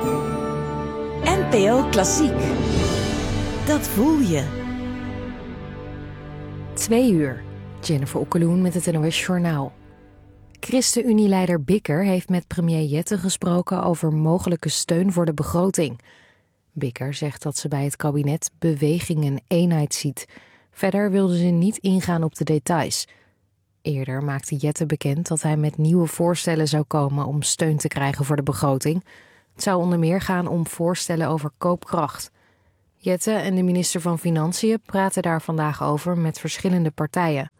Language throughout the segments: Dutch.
NPO Klassiek. Dat voel je. 2 uur. Jennifer Okkeloen met het NOS Journaal. ChristenUnie-leider Bikker heeft met premier Jette gesproken over mogelijke steun voor de begroting. Bikker zegt dat ze bij het kabinet beweging en eenheid ziet. Verder wilde ze niet ingaan op de details. Eerder maakte Jette bekend dat hij met nieuwe voorstellen zou komen om steun te krijgen voor de begroting. Het zou onder meer gaan om voorstellen over koopkracht. Jette en de minister van Financiën praten daar vandaag over met verschillende partijen.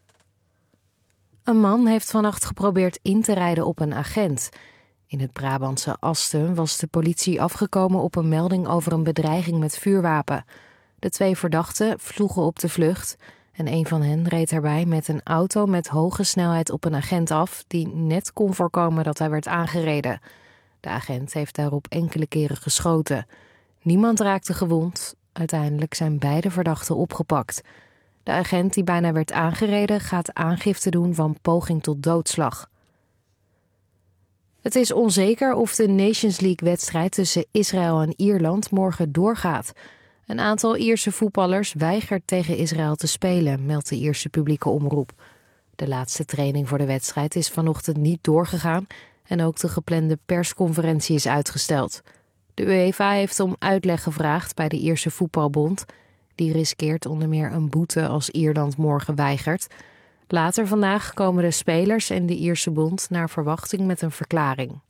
Een man heeft vannacht geprobeerd in te rijden op een agent. In het Brabantse Asten was de politie afgekomen op een melding over een bedreiging met vuurwapen. De 2 verdachten vloegen op de vlucht en een van hen reed erbij met een auto met hoge snelheid op een agent af die net kon voorkomen dat hij werd aangereden. De agent heeft daarop enkele keren geschoten. Niemand raakte gewond. Uiteindelijk zijn beide verdachten opgepakt. De agent die bijna werd aangereden gaat aangifte doen van poging tot doodslag. Het is onzeker of de Nations League-wedstrijd tussen Israël en Ierland morgen doorgaat. Een aantal Ierse voetballers weigert tegen Israël te spelen, meldt de Ierse publieke omroep. De laatste training voor de wedstrijd is vanochtend niet doorgegaan en ook de geplande persconferentie is uitgesteld. De UEFA heeft om uitleg gevraagd bij de Ierse voetbalbond. Die riskeert onder meer een boete als Ierland morgen weigert. Later vandaag komen de spelers en de Ierse bond naar verwachting met een verklaring.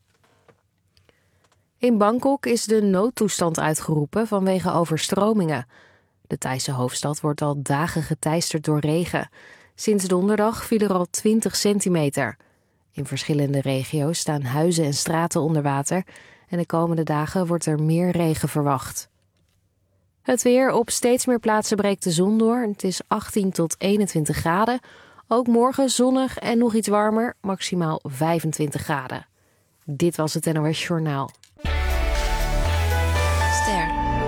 In Bangkok is de noodtoestand uitgeroepen vanwege overstromingen. De Thaise hoofdstad wordt al dagen geteisterd door regen. Sinds donderdag viel er al 20 centimeter. In verschillende regio's staan huizen en straten onder water en de komende dagen wordt er meer regen verwacht. Het weer: op steeds meer plaatsen breekt de zon door. Het is 18 tot 21 graden. Ook morgen zonnig en nog iets warmer, maximaal 25 graden. Dit was het NOS Journaal. Ster.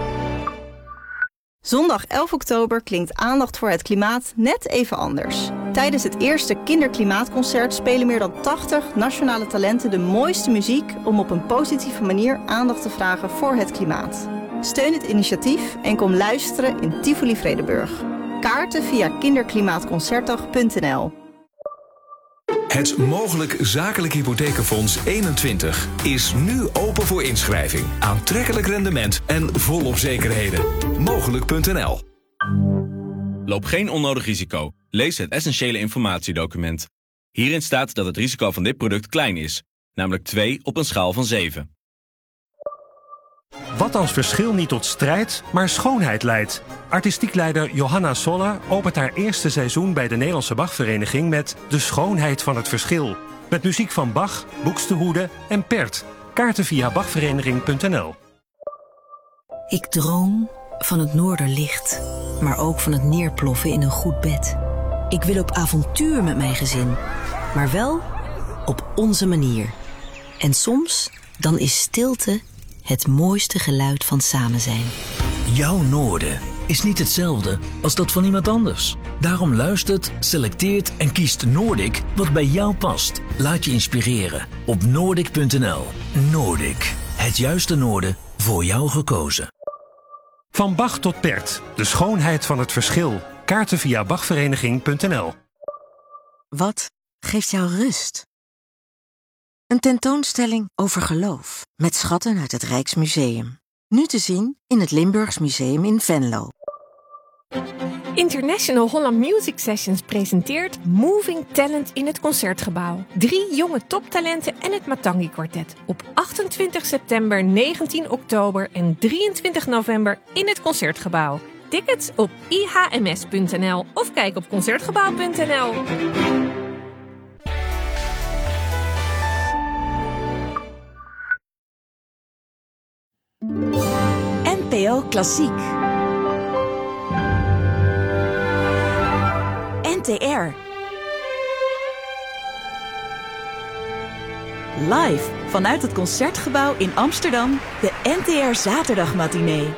Zondag 11 oktober klinkt aandacht voor het klimaat net even anders. Tijdens het eerste kinderklimaatconcert spelen meer dan 80 nationale talenten de mooiste muziek om op een positieve manier aandacht te vragen voor het klimaat. Steun het initiatief en kom luisteren in Tivoli Vredenburg. Kaarten via kinderklimaatconcertdag.nl. Het Mogelijk Zakelijk Hypothekenfonds 21 is nu open voor inschrijving. Aantrekkelijk rendement en volop zekerheden. Mogelijk.nl. Loop geen onnodig risico. Lees het essentiële informatiedocument. Hierin staat dat het risico van dit product klein is, namelijk 2 op een schaal van 7. Wat als verschil niet tot strijd, maar schoonheid leidt? Artistiek leider Johanna Soller opent haar eerste seizoen bij de Nederlandse Bachvereniging met De Schoonheid van het Verschil. Met muziek van Bach, Buxtehude en Pärt. Kaarten via bachvereniging.nl. Ik droom van het noorderlicht, maar ook van het neerploffen in een goed bed. Ik wil op avontuur met mijn gezin, maar wel op onze manier. En soms, dan is stilte het mooiste geluid van samen zijn. Jouw noorden is niet hetzelfde als dat van iemand anders. Daarom luistert, selecteert en kiest Noordic wat bij jou past. Laat je inspireren op Noordic.nl. Noordic, het juiste noorden voor jou gekozen. Van Bach tot Pärt, de schoonheid van het verschil. Kaarten via bachvereniging.nl. Wat geeft jou rust? Een tentoonstelling over geloof met schatten uit het Rijksmuseum. Nu te zien in het Limburgs Museum in Venlo. International Holland Music Sessions presenteert Moving Talent in het Concertgebouw. 3 jonge toptalenten en het Matangi Quartet. Op 28 september, 19 oktober en 23 november in het Concertgebouw. Tickets op ihms.nl of kijk op concertgebouw.nl. NPO Klassiek. NTR. Live vanuit het Concertgebouw in Amsterdam, de NTR Zaterdagmatinee.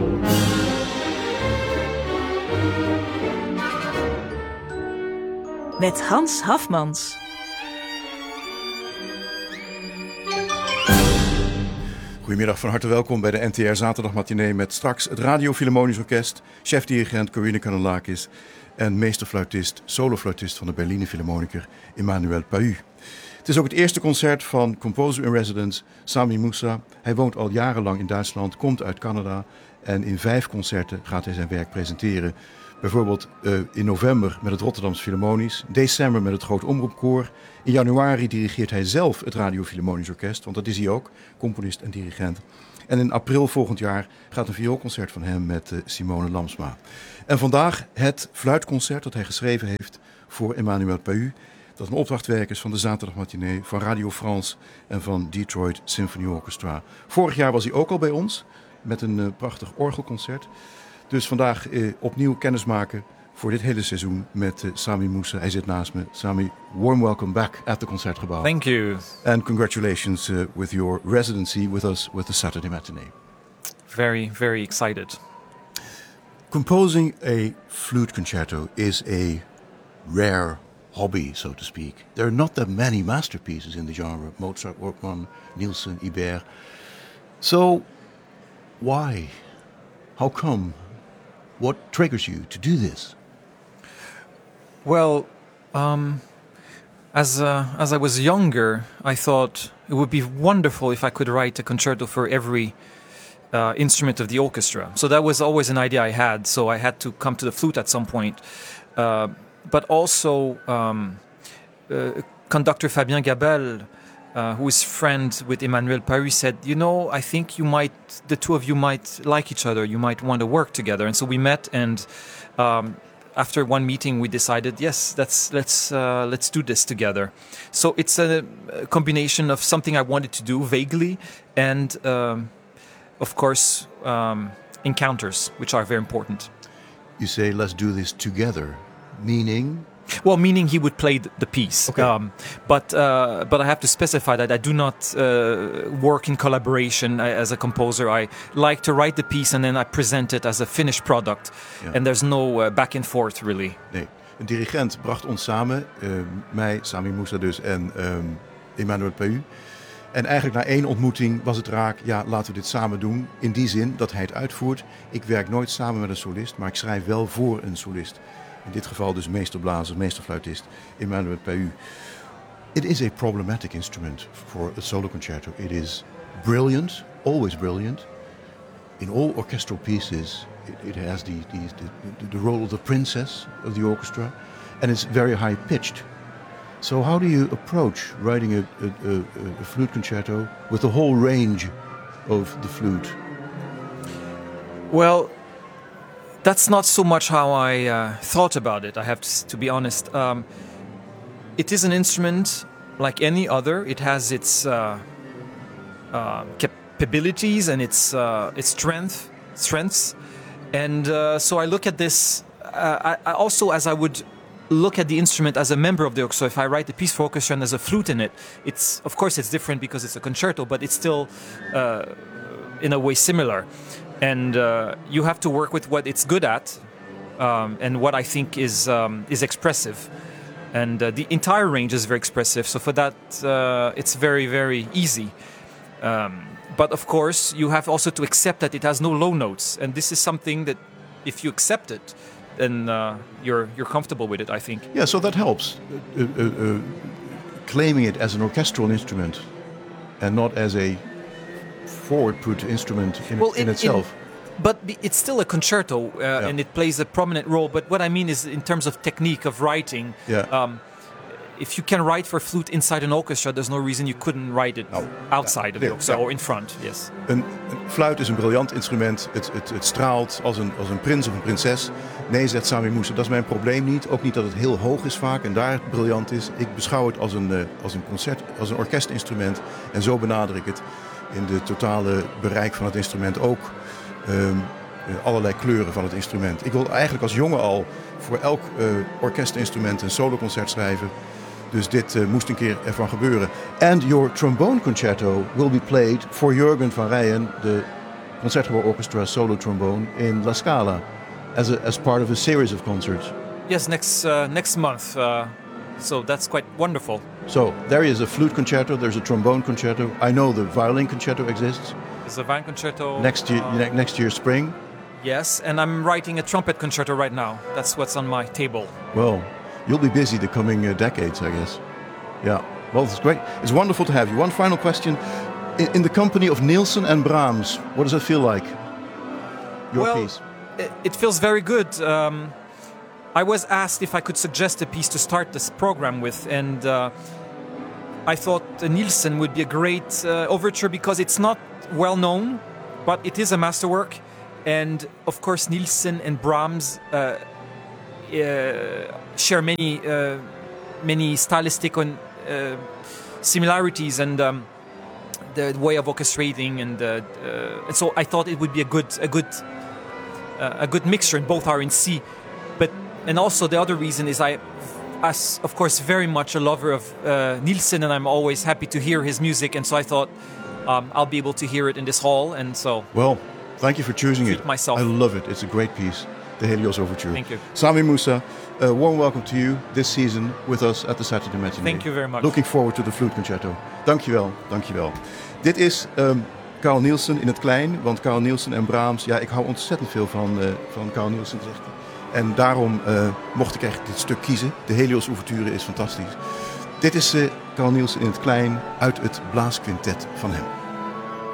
Met Hans Hafmans. Goedemiddag, van harte welkom bij de NTR Zaterdagmatinee met straks het Radio Philharmonisch Orkest, chefdirigent Corinne Kanellakis en meesterfluitist, solofluitist van de Berliner Philharmoniker Emmanuel Pahu. Het is ook het eerste concert van composer in residence Sami Moussa. Hij woont al jarenlang in Duitsland, komt uit Canada en in 5 concerten gaat hij zijn werk presenteren. Bijvoorbeeld in november met het Rotterdamse Philharmonisch, december met het Groot Omroepkoor. In januari dirigeert hij zelf het Radio Philharmonisch Orkest, want dat is hij ook, componist en dirigent. En in april volgend jaar gaat een vioolconcert van hem met Simone Lamsma. En vandaag het fluitconcert dat hij geschreven heeft voor Emmanuel Pahu. Dat een opdrachtwerk is van de Zaterdagmatinee, van Radio France en van Detroit Symphony Orchestra. Vorig jaar was hij ook al bij ons met een prachtig orgelconcert. Dus vandaag opnieuw kennismaken voor dit hele seizoen met Sami Moussa. Hij zit naast me. Sami, warm welcome back at the Concertgebouw. Thank you. And congratulations with your residency with us with the Saturday Matinee. Very, very excited. Composing a flute concerto is a rare hobby, so to speak. There are not that many masterpieces in the genre. Mozart, Workman, Nielsen, Ibert. So, why? How come? What triggers you to do this? Well, as I was younger, I thought it would be wonderful if I could write a concerto for every instrument of the orchestra. So that was always an idea I had. So I had to come to the flute at some point. But also, conductor Fabien Gabel, who is friend with Emmanuel Pahu, said, I think the two of you might like each other. You might want to work together. And so we met, and after one meeting, we decided, yes, let's do this together. So it's a combination of something I wanted to do vaguely, and of course, encounters, which are very important. You say, let's do this together, meaning? Well, meaning he would play the piece. Okay. But I have to specify that I do not work in collaboration as a composer. I like to write the piece and then I present it as a finished product. Yeah. And there's no back and forth, really. Nee, een dirigent bracht ons samen, mij, Sami Moussa dus, en Emmanuel Pahu. En eigenlijk na 1 ontmoeting was het raak, ja, laten we dit samen doen. In die zin dat hij het uitvoert. Ik werk nooit samen met een solist, maar ik schrijf wel voor een solist. In dit geval dus meesterblazer, meesterfluitist Emmanuel Pahu. It is a problematic instrument for a solo concerto. It is brilliant, always brilliant. In all orchestral pieces, it has the role of the princess of the orchestra, and it's very high-pitched. So how do you approach writing a flute concerto with the whole range of the flute? Well, that's not so much how I thought about it, I have to be honest. It is an instrument like any other. It has its capabilities and its strengths. And so I look at this I also, as I would look at the instrument as a member of the orchestra. If I write a piece for orchestra and there's a flute in it, of course it's different because it's a concerto, but it's still in a way similar. And you have to work with what it's good at and what I think is expressive. And the entire range is very expressive. So for that, it's very, very easy. But of course, you have also to accept that it has no low notes. And this is something that if you accept it, then you're comfortable with it, I think. Yeah, so that helps. Claiming it as an orchestral instrument and not as a forward-put instrument in itself. But it's still a concerto, and it plays a prominent role. But what I mean is, in terms of technique of writing, if you can write for flute inside an orchestra, there's no reason you couldn't write it outside of the orchestra or in front. Yes. Een fluit is een briljant instrument. Het straalt als een prins of een prinses. Nee, zegt Sami Moussa, dat is mijn probleem niet. Ook niet dat het heel hoog is vaak en daar briljant is. Ik beschouw het als een orkestinstrument. En zo benader ik het in de totale bereik van het instrument ook. Allerlei kleuren van het instrument. Ik wil eigenlijk als jongen al voor elk orkestinstrument een soloconcert schrijven. Dus dit moest een keer ervan gebeuren. And your trombone concerto will be played for Jürgen van Rijen, the Concertgebouw Orchestra solo trombone in La Scala, as part of a series of concerts. Yes, next month, So that's quite wonderful. So there is a flute concerto, there's a trombone concerto. I know the violin concerto exists. There's a violin concerto. Next year spring. Yes, and I'm writing a trumpet concerto right now. That's what's on my table. Well, you'll be busy the coming decades, I guess. Yeah, well, it's great. It's wonderful to have you. One final question. In the company of Nielsen and Brahms, what does it feel like? Your piece? It feels very good. I was asked if I could suggest a piece to start this program with, and I thought Nielsen would be a great overture because it's not well known, but it is a masterwork. And of course, Nielsen and Brahms share many stylistic similarities and the way of orchestrating, and so I thought it would be a good mixture, and both are in C. And also the other reason is I, as of course, very much a lover of Nielsen, and I'm always happy to hear his music, and so I thought I'll be able to hear it in this hall, and so. Well, thank you for choosing it. Myself. I love it. It's a great piece, the Helios Overture. Thank you. Sami Moussa, a warm welcome to you this season with us at the Saturday Matinee. Thank you very much. Looking forward to the flute concerto. Dankjewel, dankjewel. Dit is Carl Nielsen in het klein, want Carl Nielsen en Brahms, ja, ik hou ontzettend veel van Carl Nielsen, zegt hij. En daarom mocht ik eigenlijk dit stuk kiezen. De Helios Ouverture is fantastisch. Dit is Carl Nielsen in het klein uit het blaasquintet van hem.